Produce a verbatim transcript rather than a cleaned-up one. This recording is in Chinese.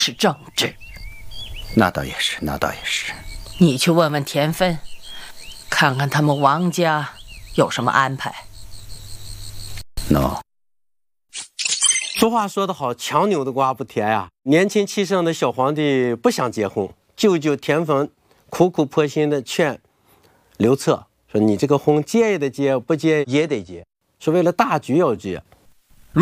是政治。 那倒也是，那倒也是。 你去问问田芬，看看他们王家有什么安排。 喏。 俗话说得好，强扭的瓜不甜呀。年轻气盛的小皇帝不想结婚，舅舅田丰苦苦婆心的劝刘策说：“你这个婚结也得结，不结也得结，是为了大局要结。”